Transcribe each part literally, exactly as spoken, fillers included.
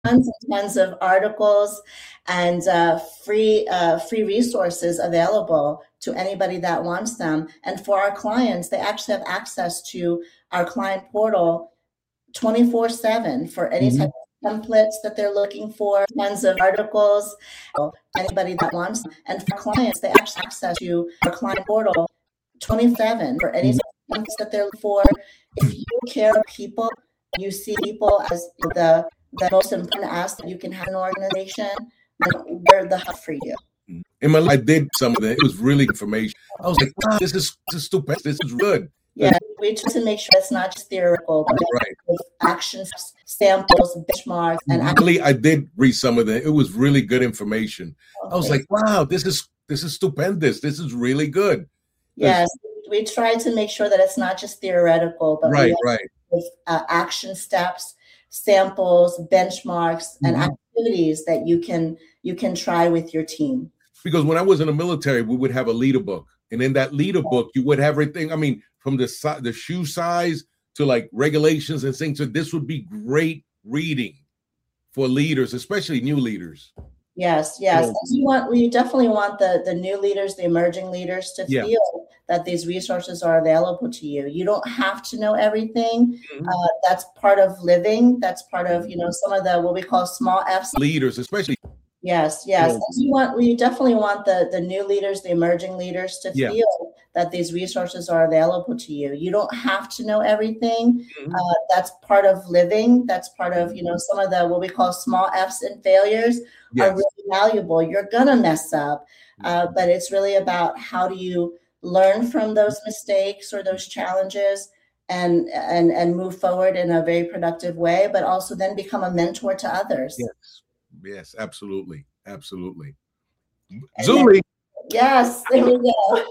tons and tons of articles and uh, free uh, free resources available to anybody that wants them. And for our clients, they actually have access to our client portal twenty-four seven for any Mhm. type of templates that they're looking for, tons of articles, anybody that wants them. And for clients, they actually have access to our client portal twenty-four seven for any Mhm. type of templates that they're looking for. If you care about people, you see people as the the most important asset you can have in an organization, then we're the hub for you. In my life, I did some of it. It was really information. I was like, wow, this is, this is stupid. This is good. Yeah, we try to make sure it's not just theoretical, but Right. with actions, samples, benchmarks, and Really, I did read some of it. It was really good information. I was Okay. like, wow, this is this is stupendous. This is really good. Yes, we try to make sure that it's not just theoretical, but Right, we right. with uh, action steps, samples, benchmarks, and Mhm. activities that you can you can try with your team. Because when I was in the military, we would have a leader book, and in that leader book, you would have everything. I mean, from the si- the shoe size to like regulations and things. So this would be great reading for leaders, especially new leaders. Yes, yes. So- we want we definitely want the the new leaders, the emerging leaders to Yeah. feel that these resources are available to you. You don't have to know everything. Mhm. Uh, that's part of living. That's part of, you know, some of the what we call small F's. Leaders, especially. Yes, yes. So- we want we definitely want the the new leaders, the emerging leaders to Yeah. feel that these resources are available to you. You don't have to know everything. Mhm. Uh, that's part of living. That's part of, you know, some of the what we call small F's and failures Yes. are really valuable. You're gonna mess up, uh, but it's really about how do you learn from those mistakes or those challenges and and and move forward in a very productive way, but also then become a mentor to others. Yes. Yes, absolutely. Absolutely. And Zuli. Yes, there we go.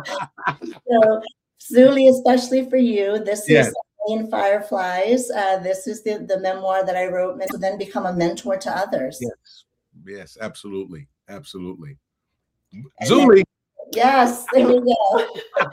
So, Zuli, especially for you, this Yes. is In Fireflies. Uh, this is the, the memoir that I wrote to then become a mentor to others. Yes. Yes, absolutely. Absolutely. And Zuli. Yes, there we go.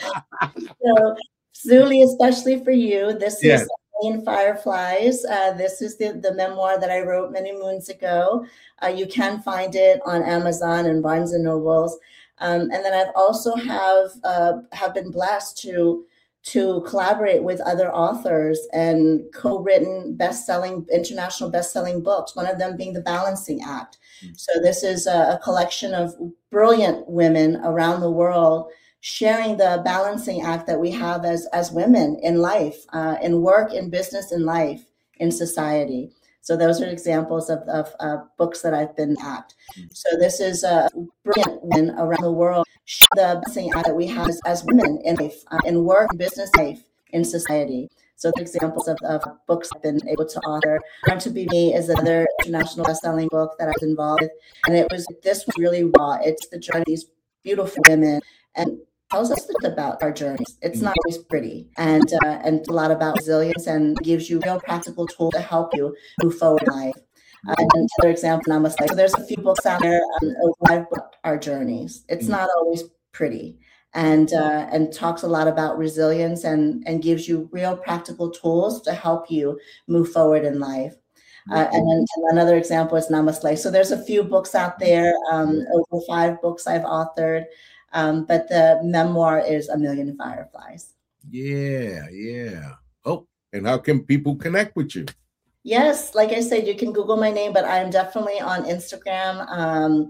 So, Zuli, especially for you, this Yes. is In Fireflies. Uh, this is the, the memoir that I wrote many moons ago. Uh, you can find it on Amazon and Barnes and Nobles. Um, and then I've also have uh, have been blessed to to collaborate with other authors and co-written best-selling international best-selling books. One of them being The Balancing Act. Mm. So this is a, a collection of brilliant women around the world sharing the balancing act that we have as as women in life, uh, in work, in business, in life, in society. So those are examples of, of uh, books that I've been at. So this is a brilliant women around the world share the balancing act that we have as, as women in life, uh, in work, in business, life, in society. So the examples of, of books I've been able to author. Born to Be Me is another international best-selling book that I was involved with, and it was this was really raw. It's the journey of these beautiful women and tells us about our journeys. It's not always pretty, and uh, and a lot about resilience, and gives you real practical tools to help you move forward in life. Uh, and another example, Namaste. So there's a few books out there um, about our journeys. It's not always pretty, and uh, and talks a lot about resilience and and gives you real practical tools to help you move forward in life. Uh, and then another example is Namaste. So there's a few books out there, um, over five books I've authored. Um, but the memoir is A Million Fireflies. Yeah, yeah. Oh, and how can people connect with you? Yes, like I said, you can Google my name, but I'm definitely on Instagram. Um,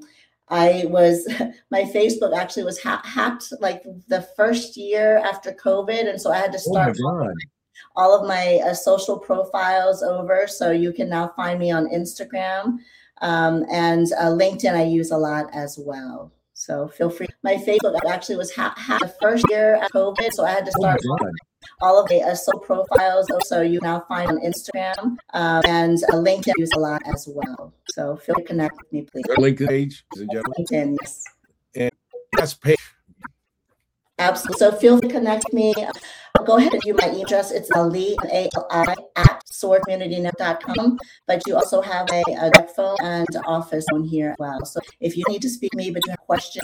I was, my Facebook actually was ha- hacked like the first year after COVID. And so I had to start Oh my God. all of my uh, social profiles over. So you can now find me on Instagram. Um, and uh, LinkedIn I use a lot as well. So feel free. My Facebook actually was ha- ha- the first year of COVID, so I had to start Oh my God. all of the uh, social profiles. So you now find on Instagram um, and uh, LinkedIn I use a lot as well. So feel free to connect with me, please. Your LinkedIn page, ladies and gentlemen. LinkedIn, yes. And that's page. Absolutely. So feel free to connect with me. Go ahead and view my email address. It's Ali, A L I, at soar community net dot com. But you also have a, a direct phone and office phone here as well. So if you need to speak to me, but you have questions,